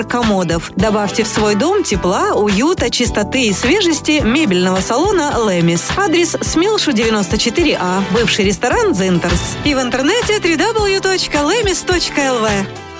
комодов. Добавьте в свой дом тепла, уюта, чистоты и свежести мебельного салона «Лемис». Адрес Смилшу, 94А, бывший ресторан «Дзинтерс». И в интернете www.lemis.lv.